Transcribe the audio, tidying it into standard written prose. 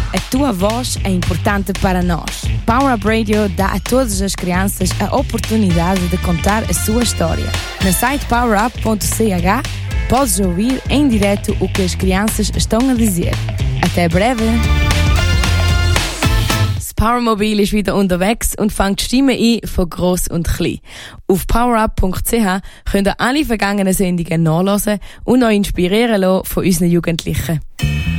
A tua voz é importante para nós. Power Up Radio dá a todas as crianças a oportunidade de contar a sua história. No site powerup.ch podes ouvir em direto o que as crianças estão a dizer. Até breve! Das Powermobil ist wieder unterwegs und fängt Stimmen ein von gross und klein. Auf powerup.ch könnt ihr alle vergangenen Sendungen nachhören und euch inspirieren lassen von unseren Jugendlichen.